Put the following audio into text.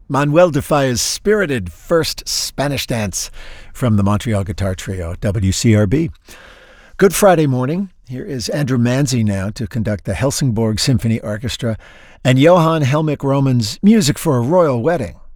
Manuel de Falla's spirited first Spanish dance from the Montreal Guitar Trio, WCRB. Good Friday morning. Here is Andrew Manzi now to conduct the Helsingborg Symphony Orchestra and Johann Helmich Roman's Music for a Royal Wedding.